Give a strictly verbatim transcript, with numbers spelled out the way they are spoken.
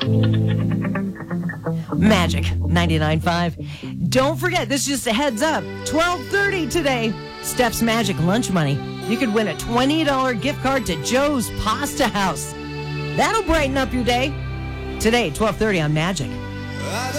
Magic ninety-nine point five. Don't forget, this is just a heads up. twelve thirty today, Steph's Magic Lunch Money. You could win a twenty dollars gift card to Joe's Pasta House. That'll brighten up your day. Today, twelve thirty on Magic.